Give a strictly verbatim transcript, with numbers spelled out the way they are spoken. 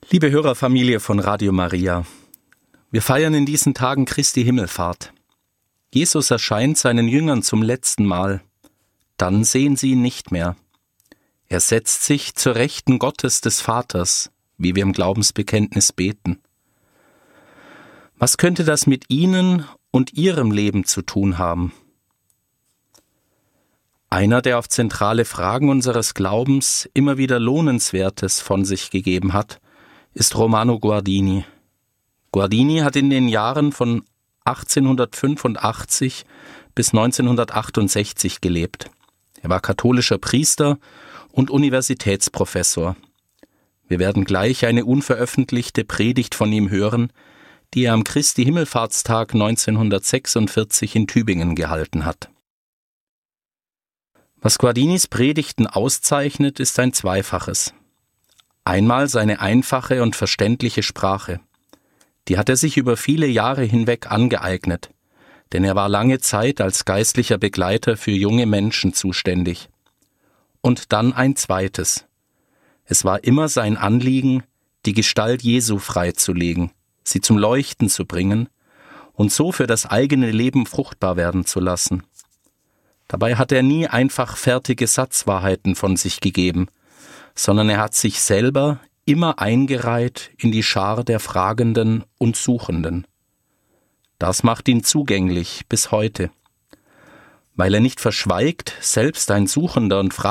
Liebe Hörerfamilie von Radio Maria, wir feiern in diesen Tagen Christi Himmelfahrt. Jesus erscheint seinen Jüngern zum letzten Mal. Dann sehen sie ihn nicht mehr. Er setzt sich zur Rechten Gottes des Vaters, wie wir im Glaubensbekenntnis beten. Was könnte das mit Ihnen und Ihrem Leben zu tun haben? Einer, der auf zentrale Fragen unseres Glaubens immer wieder Lohnenswertes von sich gegeben hat, ist Romano Guardini. Guardini hat in den Jahren von achtzehnhundertfünfundachtzig bis neunzehnhundertachtundsechzig gelebt. Er war katholischer Priester und Universitätsprofessor. Wir werden gleich eine unveröffentlichte Predigt von ihm hören, die er am Christi Himmelfahrtstag neunzehnhundertsechsundvierzig in Tübingen gehalten hat. Was Guardinis Predigten auszeichnet, ist ein Zweifaches. Einmal seine einfache und verständliche Sprache. Die hat er sich über viele Jahre hinweg angeeignet, denn er war lange Zeit als geistlicher Begleiter für junge Menschen zuständig. Und dann ein zweites. Es war immer sein Anliegen, die Gestalt Jesu freizulegen, sie zum Leuchten zu bringen und so für das eigene Leben fruchtbar werden zu lassen. Dabei hat er nie einfach fertige Satzwahrheiten von sich gegeben, sondern er hat sich selber immer eingereiht in die Schar der Fragenden und Suchenden. Das macht ihn zugänglich bis heute. Weil er nicht verschweigt, selbst ein Suchender und Fragender